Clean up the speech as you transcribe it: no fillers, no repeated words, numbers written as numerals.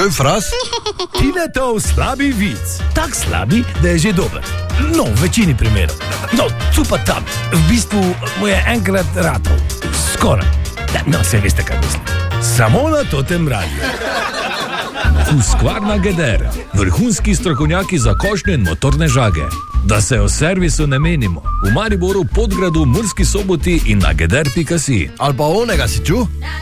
Kaj, fras? Tinetov slabi vic. Tak slabi, da je že dober. No, v večini primerov. No, tu pa tam. V bistvu mu je enkrat ratov. Skoraj. No, se veste, kaj mislim. Samo na Totem radiju. Husqvarna Geder. Vrhunski strokovnjaki za košnje in motorne žage. Da se o servisu ne menimo. V Mariboru, Podgradu, Murski Soboti in na geder.si. Ali pa onega si čutil?